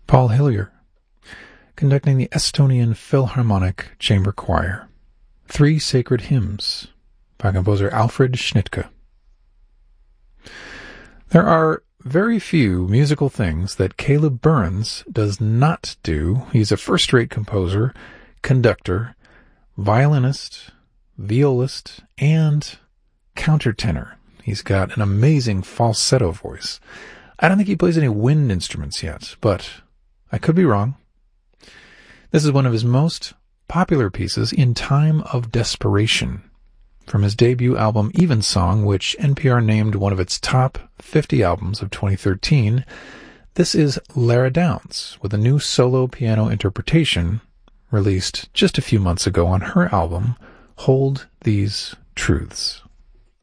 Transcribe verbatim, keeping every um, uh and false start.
Paul Hillier, conducting the Estonian Philharmonic Chamber Choir. Three Sacred Hymns by composer Alfred Schnittke. There are very few musical things that Caleb Burns does not do. He's a first-rate composer, conductor, violinist, violist, and countertenor. He's got an amazing falsetto voice. I don't think he plays any wind instruments yet, but I could be wrong. This is one of his most popular pieces, In Time of Desperation, from his debut album Evensong, which N P R named one of its top fifty albums of twenty thirteen. This is Lara Downs with a new solo piano interpretation released just a few months ago on her album, Hold These Truths.